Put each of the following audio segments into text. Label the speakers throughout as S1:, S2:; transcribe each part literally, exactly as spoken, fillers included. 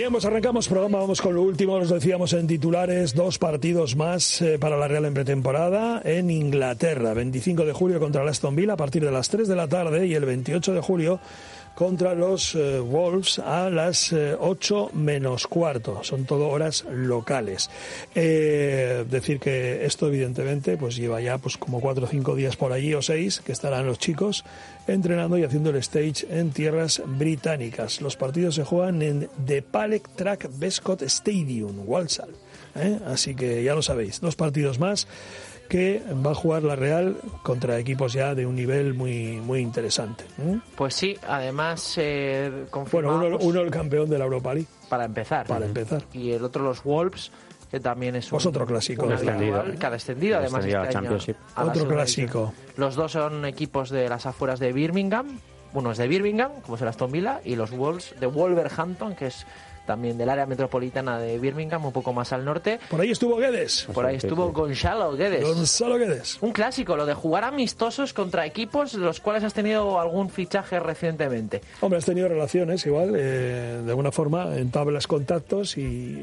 S1: Bien, pues arrancamos programa, vamos con lo último, os decíamos en titulares, dos partidos más eh, para la Real en pretemporada en Inglaterra, veinticinco de julio contra el Aston Villa a partir de las tres de la tarde y el veintiocho de julio contra los eh, Wolves a las eh, ocho menos cuarto, son todo horas locales. Eh, decir que esto evidentemente pues lleva ya pues como cuatro o cinco días por allí o seis que estarán los chicos entrenando y haciendo el stage en tierras británicas. Los partidos se juegan en The Palek Track Bescot Stadium, Walsall. ¿Eh? Así que ya lo sabéis, dos partidos más que va a jugar la Real contra equipos ya de un nivel muy muy interesante. ¿eh?
S2: Pues sí, además eh, confirmamos...
S1: Bueno, uno, uno el campeón de la Europa League.
S2: Para empezar.
S1: Para empezar.
S2: Y el otro los Wolves, que también es un,
S1: pues otro clásico.
S2: Un
S1: descendido,
S2: que ha descendido, además
S3: descendido
S2: este
S3: a
S2: año. A
S1: otro clásico.
S2: División. Los dos son equipos de las afueras de Birmingham. Uno es de Birmingham, como es el Aston Villa, y los Wolves de Wolverhampton, que es también del área metropolitana de Birmingham, un poco más al norte.
S1: Por ahí estuvo Guedes.
S2: Por ahí estuvo Gonzalo Guedes.
S1: Gonzalo Guedes.
S2: Un clásico, lo de jugar amistosos contra equipos de los cuales has tenido algún fichaje recientemente.
S1: Hombre, has tenido relaciones igual, eh, de alguna forma, entablas contactos y,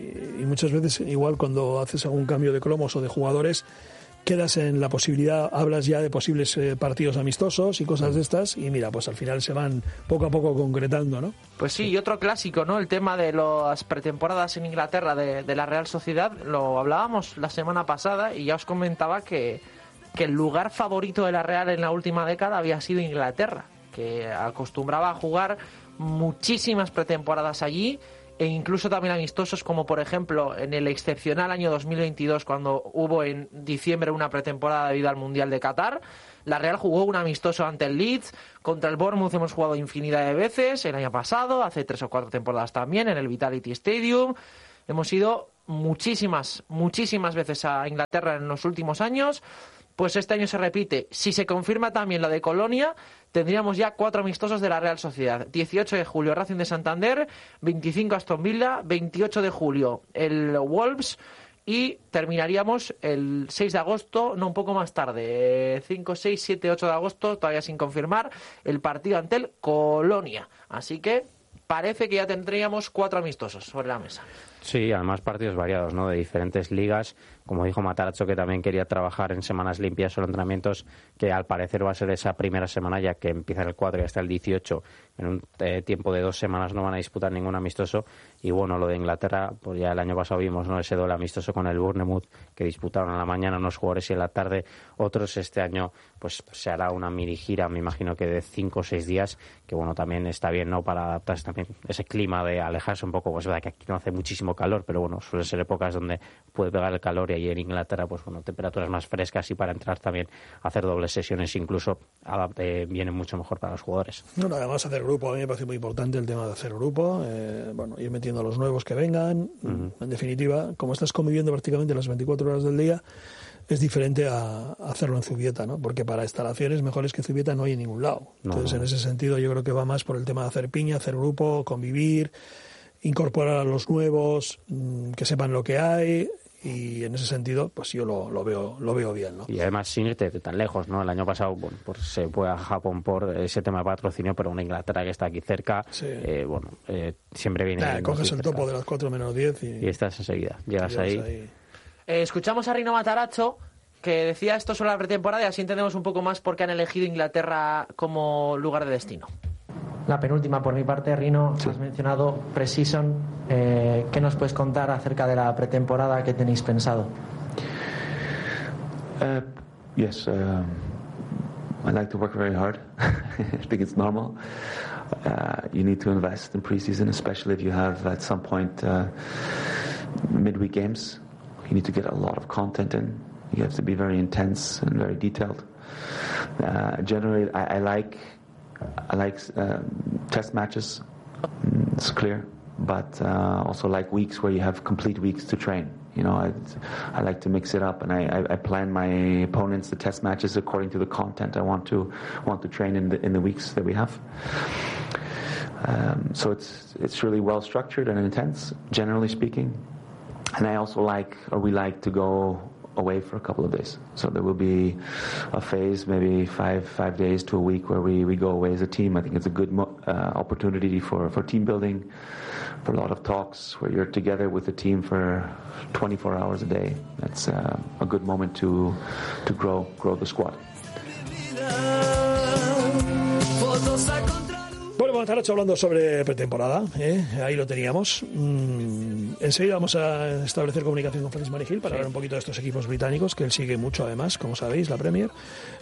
S1: y muchas veces igual cuando haces algún cambio de cromos o de jugadores, quedas en la posibilidad, hablas ya de posibles eh, partidos amistosos y cosas de estas y mira, pues al final se van poco a poco concretando, ¿no?
S2: Pues sí, y otro clásico, ¿no? El tema de las pretemporadas en Inglaterra de, de la Real Sociedad, lo hablábamos la semana pasada y ya os comentaba que, que el lugar favorito de la Real en la última década había sido Inglaterra, que acostumbraba a jugar muchísimas pretemporadas allí, e incluso también amistosos, como por ejemplo en el excepcional año dos mil veintidós, cuando hubo en diciembre una pretemporada debido al Mundial de Qatar. La Real jugó un amistoso ante el Leeds, contra el Bournemouth hemos jugado infinidad de veces, el año pasado, hace tres o cuatro temporadas también, en el Vitality Stadium. Hemos ido muchísimas, muchísimas veces a Inglaterra en los últimos años. Pues este año se repite. Si se confirma también lo de Colonia, tendríamos ya cuatro amistosos de la Real Sociedad. dieciocho de julio Racing de Santander, veinticinco Aston Villa, veintiocho de julio el Wolves y terminaríamos el seis de agosto, no, un poco más tarde, cinco, seis, siete, ocho de agosto, todavía sin confirmar, el partido ante el Colonia. Así que parece que ya tendríamos cuatro amistosos sobre la mesa.
S3: Sí, además partidos variados, ¿no? De diferentes ligas. Como dijo Matarazzo, que también quería trabajar en semanas limpias o entrenamientos, que al parecer va a ser esa primera semana, ya que empieza el cuatro y hasta el dieciocho. En un eh, tiempo de dos semanas no van a disputar ningún amistoso. Y bueno, lo de Inglaterra, pues ya el año pasado vimos, ¿no? Ese doble amistoso con el Bournemouth, que disputaron a la mañana unos jugadores y en la tarde otros. Este año pues se hará una mini gira, me imagino que de cinco o seis días, que bueno, también está bien, ¿no? Para adaptarse también ese clima de alejarse un poco. Pues es verdad que aquí no hace muchísimo calor, pero bueno, suelen ser épocas donde puede pegar el calor, y ahí en Inglaterra pues bueno, temperaturas más frescas, y para entrar también a hacer dobles sesiones incluso adapte, viene mucho mejor para los jugadores.
S1: No, además hacer grupo, a mí me parece muy importante el tema de hacer grupo, eh, bueno, ir metiendo a los nuevos que vengan. Uh-huh. En definitiva, como estás conviviendo prácticamente las veinticuatro horas del día, es diferente a hacerlo en Zubieta, ¿no? Porque para instalaciones mejores que Zubieta no hay en ningún lado. Entonces, no, no. En ese sentido, yo creo que va más por el tema de hacer piña, hacer grupo, convivir, incorporar a los nuevos, que sepan lo que hay, y en ese sentido pues yo lo, lo veo lo veo bien, ¿no?
S3: Y además sin irte tan lejos, ¿no? El año pasado, bueno, pues se fue a Japón por ese tema de patrocinio, pero una Inglaterra que está aquí cerca, sí. eh, bueno, eh, siempre viene...
S1: Nah, coges el cerca. Topo de las cuatro menos diez y...
S3: y estás enseguida, llegas ahí... ahí.
S2: Eh, escuchamos a Rino Matarazzo, que decía esto sobre la pretemporada, y así entendemos un poco más por qué han elegido Inglaterra como lugar de destino.
S4: La penúltima por mi parte, Rino, sí. Has mencionado pre-season. Eh, ¿Qué nos puedes contar acerca de la pretemporada que tenéis pensado?
S5: Uh, yes, um, I like to work very hard. I think it's normal. Uh, you need to invest in pre-season, especially if you have at some point uh, midweek games. You need to get a lot of content in. You have to be very intense and very detailed. Uh, generally, I, I like I like um, test matches. It's clear, but uh, also like weeks where you have complete weeks to train. You know, I, I like to mix it up, and I, I, I plan my opponents, the test matches, according to the content I want to want to train in the in the weeks that we have. Um, so it's it's really well structured and intense, generally speaking. And I also like, or we like to go away for a couple of days. So there will be a phase, maybe five five days to a week, where we, we go away as a team. I think it's a good mo- uh, opportunity for, for team building, for a lot of talks, where you're together with the team for twenty-four hours a day. That's uh, a good moment to to grow grow the squad.
S1: Bueno, vamos a estar hablando sobre pretemporada, ¿eh? Ahí lo teníamos. Mm, enseguida vamos a establecer comunicación con Francis Marigil para sí. hablar un poquito de estos equipos británicos, que él sigue mucho además, como sabéis, la Premier.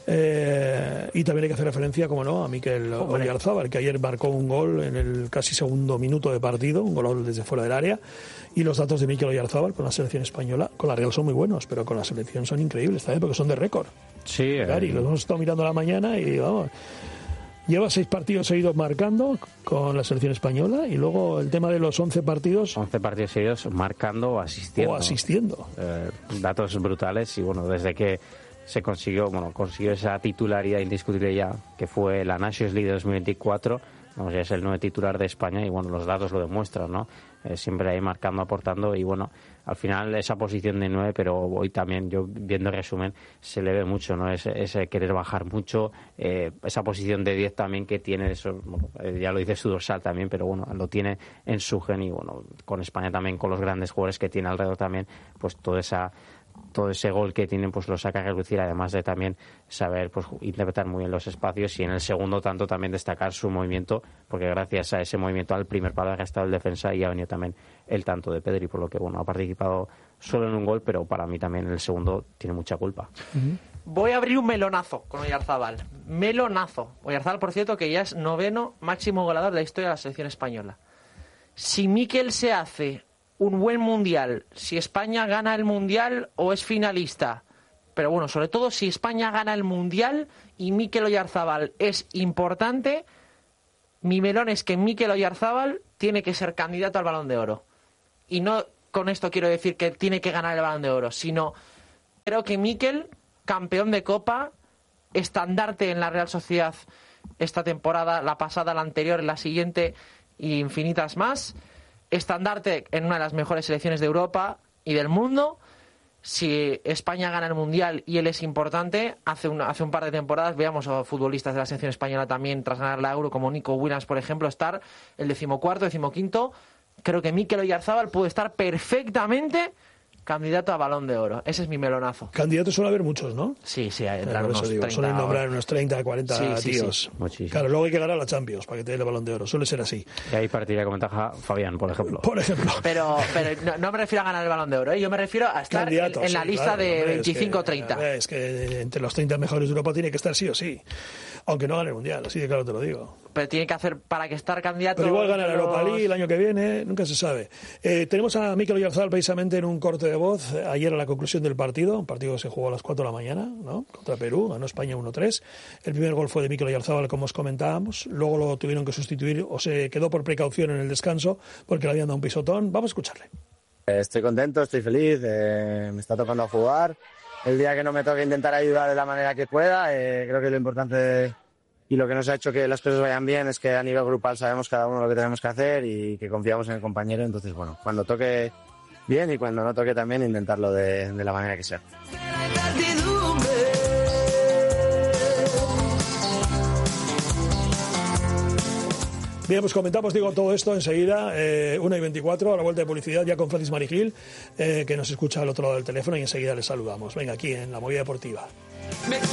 S1: Eh, y también hay que hacer referencia, como no, a Mikel Oyarzabal, que ayer marcó un gol en el casi segundo minuto de partido, un gol desde fuera del área. Y los datos de Mikel Oyarzabal con la selección española, con la Real son muy buenos, pero con la selección son increíbles también, porque son de récord.
S3: Sí.
S1: Gary, eh... los hemos estado mirando a la mañana y vamos... Lleva seis partidos seguidos marcando con la selección española y luego el tema de los once partidos...
S3: once partidos seguidos marcando o asistiendo.
S1: O asistiendo.
S3: Eh, datos brutales y bueno, desde que se consiguió, bueno, consiguió esa titularidad indiscutible ya, que fue la Nations League de dos mil veinticuatro, vamos, ya es el nuevo titular de España y bueno, los datos lo demuestran, ¿no? Eh, siempre ahí marcando, aportando y bueno, al final esa posición de nueve, pero hoy también yo viendo el resumen se le ve mucho, ¿no? Ese, ese querer bajar mucho, eh, esa posición de diez también que tiene, eso, bueno, eh, ya lo dice su dorsal también, pero bueno, lo tiene en su gen y bueno, con España también, con los grandes jugadores que tiene alrededor también, pues toda esa todo ese gol que tienen pues lo saca a relucir, además de también saber pues interpretar muy bien los espacios y en el segundo tanto también destacar su movimiento, porque gracias a ese movimiento al primer palo ha estado el defensa y ha venido también el tanto de Pedri, por lo que bueno, ha participado solo en un gol, pero para mí también el segundo tiene mucha culpa.
S2: Uh-huh. Voy a abrir un melonazo con Oyarzabal. Melonazo. Oyarzabal, por cierto, que ya es noveno máximo goleador de la historia de la selección española. Si Mikel se hace un buen mundial, si España gana el mundial o es finalista, pero bueno, sobre todo si España gana el mundial y Mikel Oyarzabal es importante, mi melón es que Mikel Oyarzabal tiene que ser candidato al Balón de Oro. Y no con esto quiero decir que tiene que ganar el Balón de Oro, sino creo que Mikel, campeón de Copa, estandarte en la Real Sociedad esta temporada, la pasada, la anterior, la siguiente y infinitas más, estandarte en una de las mejores selecciones de Europa y del mundo. Si España gana el Mundial y él es importante, hace, una, hace un par de temporadas veíamos a futbolistas de la selección española también tras ganar la Euro, como Nico Williams, por ejemplo, estar el decimocuarto, decimoquinto. Creo que Mikel Oyarzabal puede estar perfectamente candidato a Balón de Oro. Ese es mi melonazo.
S1: Candidatos suele haber muchos, ¿no?
S2: Sí, sí, hay claro, unos
S1: digo,
S2: treinta.
S1: Suelen nombrar unos treinta, cuarenta
S2: sí, sí,
S1: tíos.
S2: Sí.
S1: Claro, luego hay que ganar la Champions para que te dé el Balón de Oro. Suele ser así.
S3: Y ahí partiría con ventaja Fabián, por ejemplo.
S1: Por ejemplo.
S2: Pero, pero no, no me refiero a ganar el Balón de Oro, ¿eh? Yo me refiero a estar en, en la
S1: sí,
S2: lista
S1: claro,
S2: de
S1: hombre,
S2: veinticinco o treinta.
S1: Es que, es que entre los treinta mejores de Europa tiene que estar sí o sí. Aunque no gane el Mundial, así de claro te lo digo.
S2: Pero tiene que hacer para que estar candidato.
S1: Pero igual gana la
S2: los...
S1: Europa League el año que viene, nunca se sabe. Eh, tenemos a Mikel Oyarzabal precisamente en un corte de voz ayer a la conclusión del partido, un partido que se jugó a las cuatro de la mañana, ¿no? Contra Perú, ganó España uno tres. El primer gol fue de Mikel Oyarzabal, como os comentábamos, luego lo tuvieron que sustituir o se quedó por precaución en el descanso porque le habían dado un pisotón. Vamos a escucharle.
S6: Estoy contento, estoy feliz, eh, me está tocando jugar. El día que no me toque intentar ayudar de la manera que pueda, eh, creo que lo importante y lo que nos ha hecho que las cosas vayan bien es que a nivel grupal sabemos cada uno lo que tenemos que hacer y que confiamos en el compañero. Entonces, bueno, cuando toque bien y cuando no toque también intentarlo de, de la manera que sea.
S1: Bien, pues comentamos, digo, todo esto enseguida, eh, una y veinticuatro, a la vuelta de publicidad, ya con Francis Marigil, eh, que nos escucha al otro lado del teléfono y enseguida le saludamos. Venga, aquí en La Movida Deportiva.